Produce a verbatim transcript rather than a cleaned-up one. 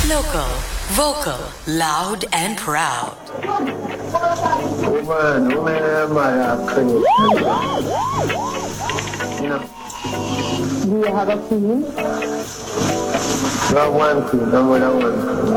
Local, vocal, loud and proud. Woman, woman, my queen. Do you have a queen? Not one queen, number one.